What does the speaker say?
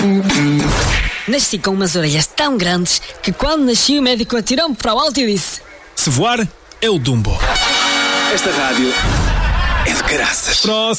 Nasci com umas orelhas tão grandes que quando nasci o médico atirou-me para o alto e disse: se voar, é o Dumbo. Esta rádio é de caraças. Próximo.